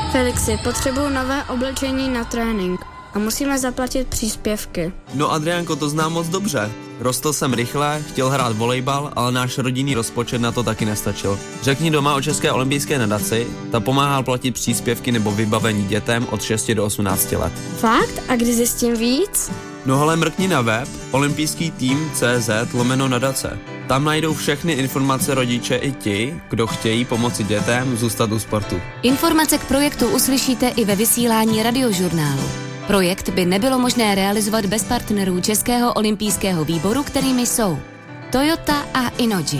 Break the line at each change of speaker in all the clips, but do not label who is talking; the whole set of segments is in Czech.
Felixi, potřebuju nové oblečení na trénink a musíme zaplatit příspěvky.
No Adriánko, to znám moc dobře. Rostl jsem rychle, chtěl hrát volejbal, ale náš rodinný rozpočet na to taky nestačil. Řekni doma o České olympijské nadaci, ta pomáhá platit příspěvky nebo vybavení dětem od 6 do 18 let.
Fakt? A kdy zjistím víc?
No hele, mrkni na web olympijský-tým.cz/nadace. Tam najdou všechny informace rodiče i ti, kdo chtějí pomoci dětem zůstat u sportu.
Informace k projektu uslyšíte i ve vysílání Radiožurnálu. Projekt by nebylo možné realizovat bez partnerů Českého olympijského výboru, kterými jsou Toyota a Innogy.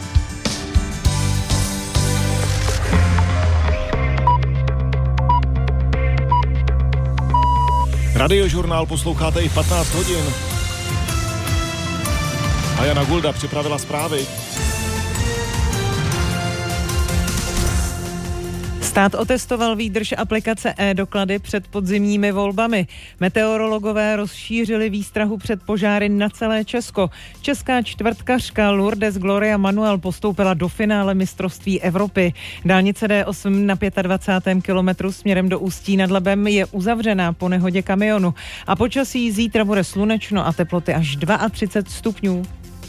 Radiožurnál posloucháte i v 15 hodin. A Jana Gulda připravila zprávy.
Stát otestoval výdrž aplikace e-doklady před podzimními volbami. Meteorologové rozšířili výstrahu před požáry na celé Česko. Česká čtvrtkařka Lourdes Gloria Manuel postoupila do finále mistrovství Evropy. Dálnice D8 na 25. kilometru směrem do Ústí nad Labem je uzavřená po nehodě kamionu. A počasí zítra bude slunečno a teploty až 32 stupňů.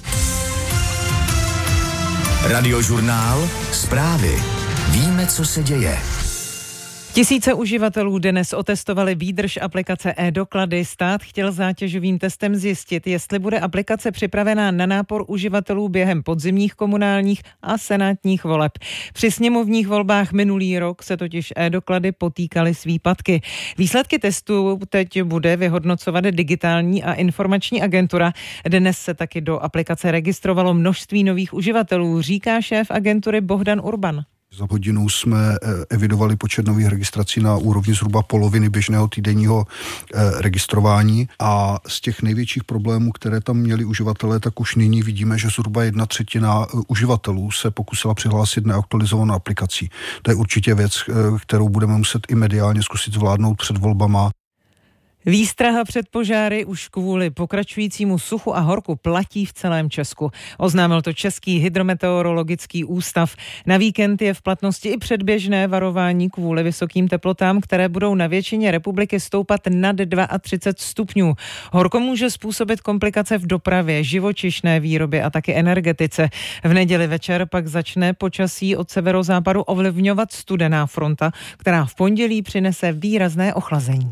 Radiožurnál, zprávy. Víme, co se děje.
Tisíce uživatelů dnes otestovali výdrž aplikace e-doklady. Stát chtěl zátěžovým testem zjistit, jestli bude aplikace připravená na nápor uživatelů během podzimních komunálních a senátních voleb. Při sněmovních volbách minulý rok se totiž e-doklady potýkaly s výpadky. Výsledky testů teď bude vyhodnocovat Digitální a informační agentura. Dnes se taky do aplikace registrovalo množství nových uživatelů, říká šéf agentury Bohdan Urban.
Za hodinu jsme evidovali počet nových registrací na úrovni zhruba poloviny běžného týdenního registrování a z těch největších problémů, které tam měli uživatelé, tak už nyní vidíme, že zhruba 1/3 uživatelů se pokusila přihlásit neaktualizovanou aplikací. To je určitě věc, kterou budeme muset i mediálně zkusit zvládnout před volbama.
Výstraha před požáry už kvůli pokračujícímu suchu a horku platí v celém Česku. Oznámil to Český hydrometeorologický ústav. Na víkend je v platnosti i předběžné varování kvůli vysokým teplotám, které budou na většině republiky stoupat nad 32 stupňů. Horko může způsobit komplikace v dopravě, živočišné výrobě a taky energetice. V neděli večer pak začne počasí od severozápadu ovlivňovat studená fronta, která v pondělí přinese výrazné ochlazení.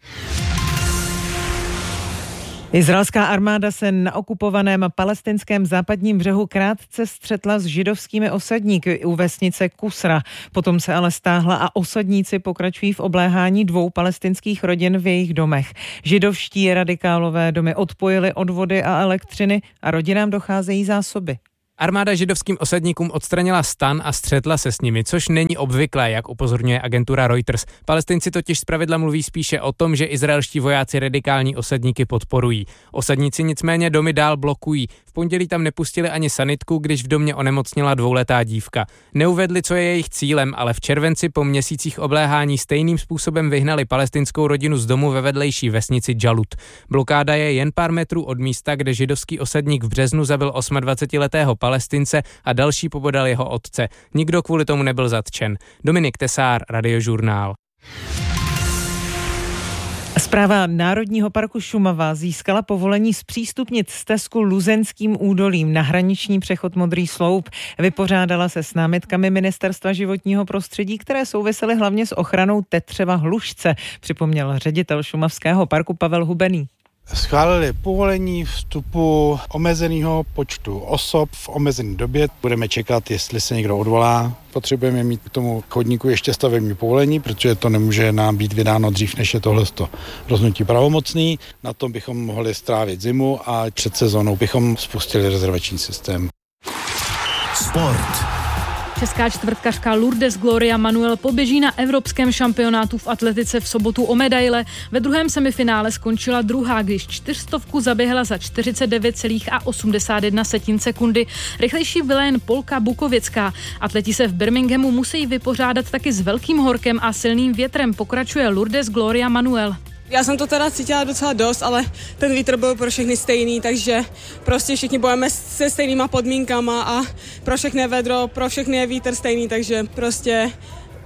Izraelská armáda se na okupovaném palestinském západním břehu krátce střetla s židovskými osadníky u vesnice Kusra. Potom se ale stáhla a osadníci pokračují v obléhání 2 palestinských rodin v jejich domech. Židovští radikálové domy odpojili od vody a elektřiny a rodinám docházejí zásoby.
Armáda židovským osadníkům odstranila stan a střetla se s nimi, což není obvyklé, jak upozorňuje agentura Reuters. Palestinci totiž zpravidla mluví spíše o tom, že izraelští vojáci radikální osadníky podporují. Osadníci nicméně domy dál blokují. V pondělí tam nepustili ani sanitku, když v domě onemocněla 2letá dívka. Neuvedli, co je jejich cílem, ale v červenci po měsících obléhání stejným způsobem vyhnali palestinskou rodinu z domu ve vedlejší vesnici Džalut. Blokáda je jen pár metrů od místa, kde židovský osadník v březnu zabil 28letého Palestince a další pobodal jeho otce. Nikdo kvůli tomu nebyl zatčen. Dominik Tesár, Radiožurnál.
Správa Národního parku Šumava získala povolení zpřístupnit stezku Luzenským údolím na hraniční přechod Modrý sloup. Vypořádala se s námitkami Ministerstva životního prostředí, které souvisely hlavně s ochranou tetřeva hlušce, připomněl ředitel Šumavského parku Pavel Hubený.
Schválili povolení vstupu omezeného počtu osob v omezené době. Budeme čekat, jestli se někdo odvolá. Potřebujeme mít k tomu chodníku ještě stavební povolení, protože to nemůže nám být vydáno dřív, než je tohleto rozhodnutí pravomocný. Na tom bychom mohli strávit zimu a před sezónou bychom spustili rezervační systém.
Sport.
Česká čtvrtkařka Lourdes Gloria Manuel poběží na evropském šampionátu v atletice v sobotu o medaile. Ve druhém semifinále skončila druhá, když 400 zaběhla za 49,81 sekundy. Rychlejší byla jen Polka Bukověcká. Atleti se v Birminghamu musí vypořádat taky s velkým horkem a silným větrem, pokračuje Lourdes Gloria Manuel.
Já jsem to teda cítila docela dost, ale ten vítr byl pro všechny stejný, takže prostě všichni bojujeme se stejnýma podmínkama a pro všechny je vedro, pro všechny je vítr stejný, takže prostě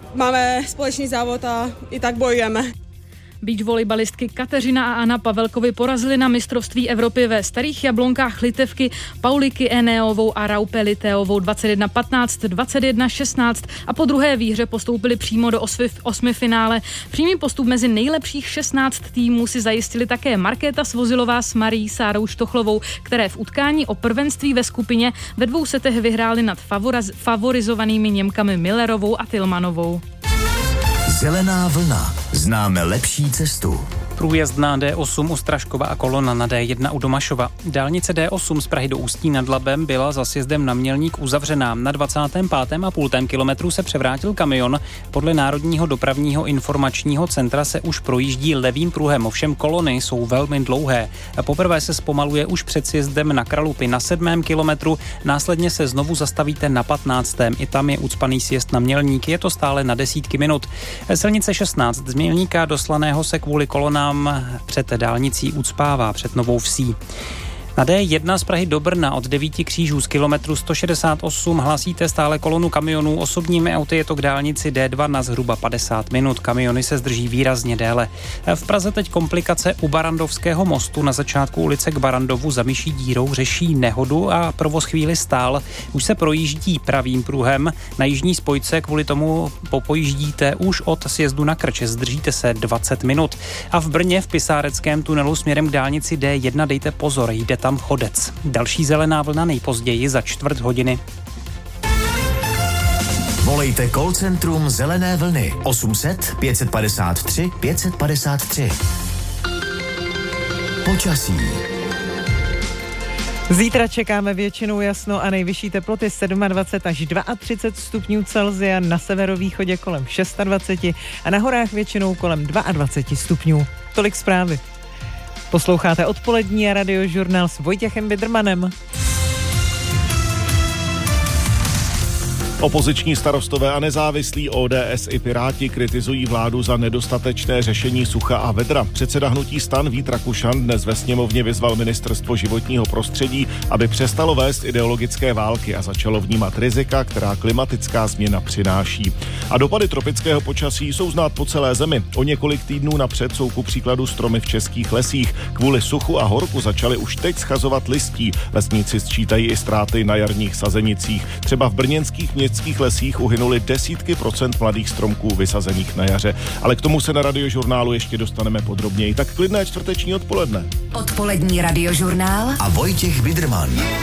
máme společný závod a i tak bojujeme.
Beach volejbalistky Kateřina a Anna Pavelkovi porazily na mistrovství Evropy ve Starých Jablonkách Litevky Pauliky Eneovou a Raupe Liteovou 21-15, 21-16 a po druhé výhře postoupili přímo do osmifinále. Přímý postup mezi nejlepších 16 týmů si zajistili také Markéta Svozilová s Marií Sárou Štochlovou, které v utkání o prvenství ve skupině ve 2 setech vyhrály nad favorizovanými Němkami Millerovou a Tillmanovou.
Zelená vlna. Známe lepší cestu.
Průjezd na D8 u Straškova a kolona na D1 u Domašova. Dálnice D8 z Prahy do Ústí nad Labem byla za sjezdem na Mělník uzavřená. Na 25,5 kilometru se převrátil kamion. Podle Národního dopravního informačního centra se už projíždí levým pruhem, ovšem kolony jsou velmi dlouhé. Poprvé se zpomaluje už před sjezdem na Kralupy na 7. kilometru, následně se znovu zastavíte na 15. I tam je ucpaný sjezd na Mělník, je to stále na desítky minut. Silnice 16 z Mělníka do Slaného se kvůli kolonám před dálnicí ucpává před Novou Vsí. Na D1 z Prahy do Brna od 9 křížů z kilometru 168 hlásíte stále kolonu kamionů. Osobními auty je to k dálnici D2 na zhruba 50 minut. Kamiony se zdrží výrazně déle. V Praze teď komplikace u Barandovského mostu. Na začátku ulice k Barandovu za myší dírou řeší nehodu a provoz chvíli stál. Už se projíždí pravým pruhem. Na jižní spojce kvůli tomu popojíždíte už od sjezdu na Krč. Zdržíte se 20 minut. A v Brně v Pisáreckém tunelu směrem k dálnici D1 dejte pozor, jde tam chodec. Další zelená vlna nejpozději za 1/4 hodiny.
Volejte call centrum Zelené vlny 800 553 553. Počasí.
Zítra čekáme většinou jasno a nejvyšší teploty 27 až 32 stupňů Celsia, na severovýchodě kolem 26 a na horách většinou kolem 22 stupňů. Tolik zprávy. Posloucháte odpolední radiožurnál s Vojtěchem Bidrmanem.
Opoziční starostové a nezávislí ODS i Piráti kritizují vládu za nedostatečné řešení sucha a vedra. Předseda hnutí STAN Vít Rakušan dnes ve sněmovně vyzval Ministerstvo životního prostředí, aby přestalo vést ideologické války a začalo vnímat rizika, která klimatická změna přináší. A dopady tropického počasí jsou znát po celé zemi. O několik týdnů napřed jsou ku příkladu stromy v českých lesích. Kvůli suchu a horku začaly už teď schazovat listí. Lesníci sčítají i ztráty na jarních sazenicích. Třeba v brněnských městských lesích uhynuly desítky procent mladých stromků vysazených na jaře. Ale k tomu se na radiožurnálu ještě dostaneme podrobněji. Tak klidné čtvrteční odpoledne.
Odpolední radiožurnál
a Vojtěch Bidrman.